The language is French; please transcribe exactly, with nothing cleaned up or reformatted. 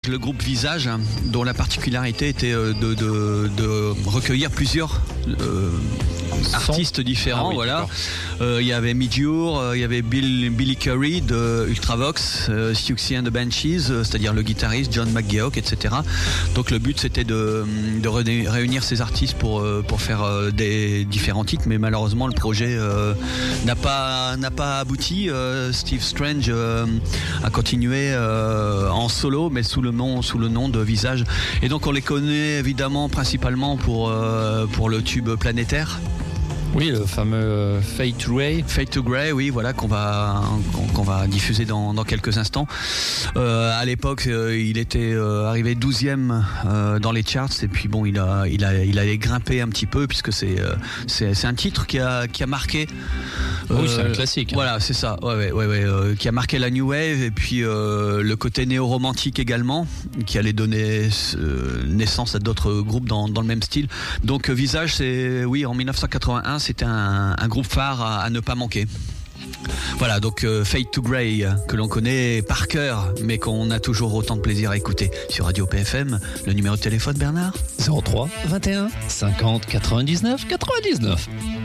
le groupe Visage, hein, dont la particularité était de, de, de recueillir plusieurs euh, artistes différents. Ah oui, voilà. Il euh, y avait Midjour, il euh, y avait Bill, Billy Curry de Ultravox, euh, Siouxsie and the Banshees, euh, c'est-à-dire le guitariste John McGeoch, et cetera. Donc le but c'était de, de réunir ces artistes pour, pour faire euh, des différents titres, mais malheureusement le projet euh, n'a pas, n'a pas abouti. Euh, Steve Strange euh, a continué euh, en solo, mais sous le nom, sous le nom de Visage. Et donc on les connaît évidemment principalement pour, euh, pour le tube Planétaire. Oui, le fameux Fade to Grey. Fade to Grey, oui, voilà, qu'on va, qu'on, qu'on va diffuser dans, dans quelques instants. Euh, à l'époque, euh, il était euh, arrivé douzième euh, dans les charts, et puis bon, il a, il a, il a grimpé un petit peu, puisque c'est, euh, c'est, c'est un titre qui a, qui a marqué. Euh, oui, c'est un classique. Voilà, c'est ça, ouais, ouais, ouais, ouais euh, qui a marqué la New Wave, et puis euh, le côté néo-romantique également, qui allait donner euh, naissance à d'autres groupes dans, dans le même style. Donc, Visage, c'est, oui, en dix-neuf cent quatre-vingt-un, c'était un, un groupe phare à, à ne pas manquer. Voilà, donc euh, Fade to Grey, que l'on connaît par cœur, mais qu'on a toujours autant de plaisir à écouter sur Radio P F M. Le numéro de téléphone, Bernard ? zéro trois vingt et un cinquante quatre-vingt-dix-neuf quatre-vingt-dix-neuf.